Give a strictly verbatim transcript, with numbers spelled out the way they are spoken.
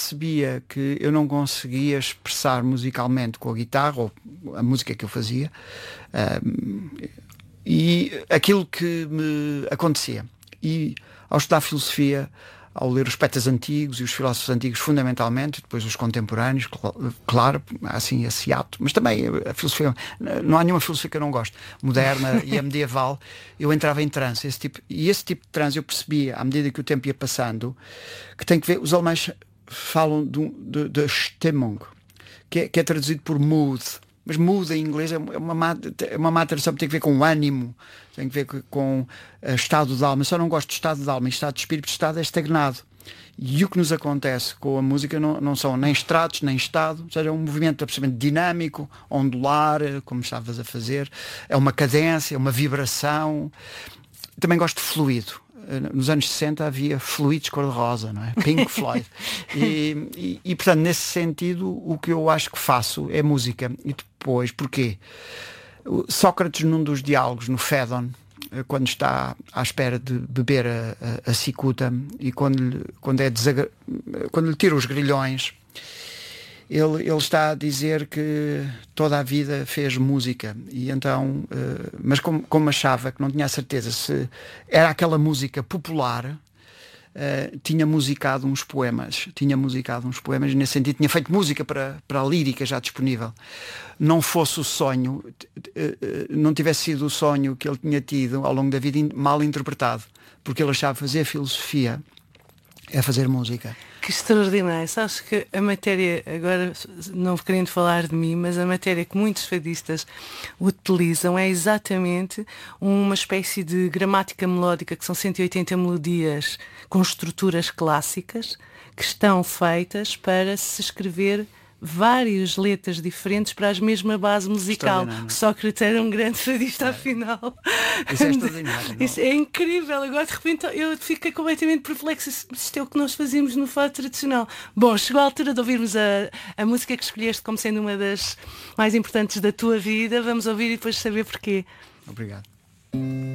percebia que eu não conseguia expressar musicalmente com a guitarra ou a música que eu fazia um, e aquilo que me acontecia. E ao estudar filosofia, ao ler os poetas antigos e os filósofos antigos fundamentalmente, depois os contemporâneos, claro, assim esse ato, mas também a filosofia, não há nenhuma filosofia que eu não gosto, moderna e a medieval, eu entrava em transe, esse tipo, e esse tipo de transe eu percebia, à medida que o tempo ia passando, que tem que ver, os alemães falam de, de, de Stimmung, que é, que é traduzido por mood, mas mood em inglês é uma má, é uma má tradução, tem que ver com ânimo, tem que ver com uh, estado de alma. Eu só não gosto de estado de alma e estado de espírito, de estado é estagnado. E o que nos acontece com a música não, não são nem estratos, nem estado, ou seja, é um movimento absolutamente dinâmico, ondular, como estavas a fazer, é uma cadência, é uma vibração. Também gosto de fluido. Nos anos sessenta havia fluidos cor-de-rosa, não é? Pink Floyd. E, e, e, portanto, nesse sentido, o que eu acho que faço é música. E depois, porquê? Sócrates, num dos diálogos, no Fédon, quando está à espera de beber a, a, a cicuta e quando lhe, quando é desagra... quando lhe tira os grilhões, ele, ele está a dizer que toda a vida fez música e então, uh, mas como, como achava que não tinha a certeza se era aquela música popular, uh, tinha musicado uns poemas, tinha musicado uns poemas, nesse sentido tinha feito música para, para a lírica já disponível. Não fosse o sonho, uh, uh, não tivesse sido o sonho que ele tinha tido ao longo da vida mal interpretado, porque ele achava fazer filosofia é fazer música. Que extraordinário. Sabes que a matéria, agora não querendo falar de mim, mas a matéria que muitos fadistas utilizam é exatamente uma espécie de gramática melódica, que são cento e oitenta melodias com estruturas clássicas que estão feitas para se escrever várias letras diferentes para a mesma base musical. Sócrates era um grande fadista, é. Afinal. Isso é extraordinário. Isso é incrível. Agora de repente eu fiquei completamente perplexa. Isto é o que nós fazíamos no fado tradicional. Bom, chegou a altura de ouvirmos a, a música que escolheste como sendo uma das mais importantes da tua vida. Vamos ouvir e depois saber porquê. Obrigado.